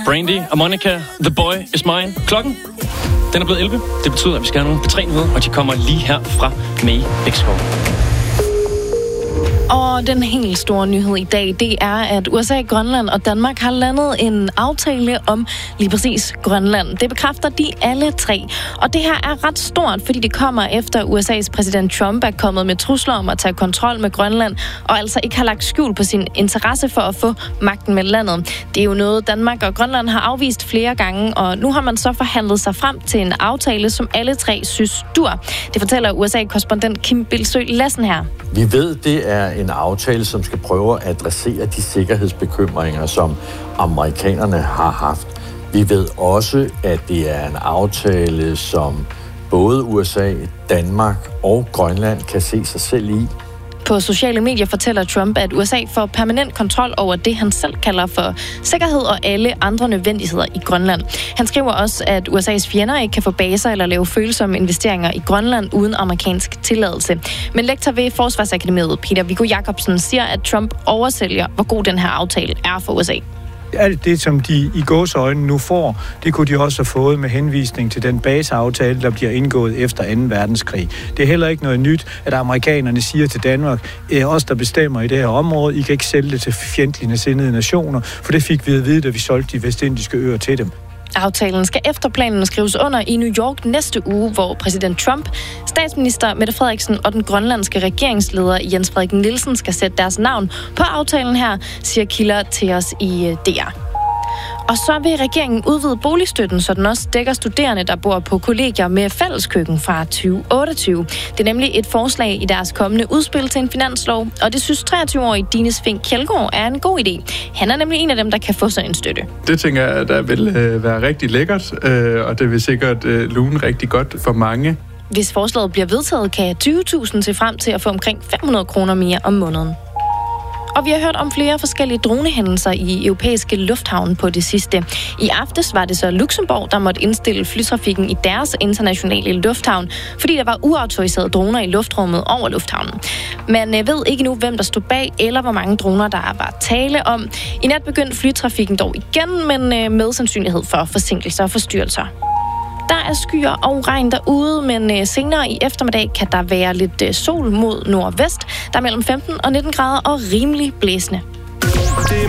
Brandy og Monica, The Boy Is Mine. Klokken, den er blevet 11. Det betyder, at vi skal have nogle P3-nyheder, og de kommer lige her fra May Bækskov. Og den helt store nyhed i dag, det er, at USA, Grønland og Danmark har landet en aftale om lige præcis Grønland. Det bekræfter de alle tre. Og det her er ret stort, fordi det kommer efter USA's præsident Trump er kommet med trusler om at tage kontrol med Grønland, og altså ikke har lagt skjul på sin interesse for at få magten med landet. Det er jo noget, Danmark og Grønland har afvist flere gange, og nu har man så forhandlet sig frem til en aftale, som alle tre synes dur. Det fortæller USA-korrespondent Kim Bilsø Lassen her. Vi ved, det er en aftale, som skal prøve at adressere de sikkerhedsbekymringer, som amerikanerne har haft. Vi ved også, at det er en aftale, som både USA, Danmark og Grønland kan se sig selv i. På sociale medier fortæller Trump, at USA får permanent kontrol over det, han selv kalder for sikkerhed og alle andre nødvendigheder i Grønland. Han skriver også, at USA's fjender ikke kan få baser eller lave følsomme investeringer i Grønland uden amerikansk tilladelse. Men lektor ved Forsvarsakademiet, Peter Viggo Jacobsen, siger, at Trump oversælger, hvor god den her aftale er for USA. Alt det, som de i gåseøjne nu får, det kunne de også have fået med henvisning til den baseaftale, der bliver indgået efter 2. verdenskrig. Det er heller ikke noget nyt, at amerikanerne siger til Danmark, os der bestemmer i det her område, I kan ikke sælge det til fjendtlige sindede nationer, for det fik vi at vide, da vi solgte de vestindiske øer til dem. Aftalen skal efter planen skrives under i New York næste uge, hvor præsident Trump, statsminister Mette Frederiksen og den grønlandske regeringsleder Jens Frederik Nielsen skal sætte deres navn på aftalen her, siger kilder til os i DR. Og så vil regeringen udvide boligstøtten, så den også dækker studerende, der bor på kollegier med fælleskøkken fra 2028. Det er nemlig et forslag i deres kommende udspil til en finanslov, og det synes 23-årige Dines Fink Kjeldgaard er en god idé. Han er nemlig en af dem, der kan få sådan en støtte. Det tænker jeg, der vil være rigtig lækkert, og det vil sikkert lune rigtig godt for mange. Hvis forslaget bliver vedtaget, kan 20.000 se frem til at få omkring 500 kroner mere om måneden. Og vi har hørt om flere forskellige dronehændelser i europæiske lufthavne på det sidste. I aftes var det så Luxembourg, der måtte indstille flytrafikken i deres internationale lufthavn, fordi der var uautoriserede droner i luftrummet over lufthavnen. Man ved ikke nu, hvem der stod bag, eller hvor mange droner der var tale om. I nat begyndte flytrafikken dog igen, men med sandsynlighed for forsinkelser og forstyrrelser. Der er skyer og regn derude, men senere i eftermiddag kan der være lidt sol mod nordvest. Der er mellem 15 og 19 grader og rimelig blæsende.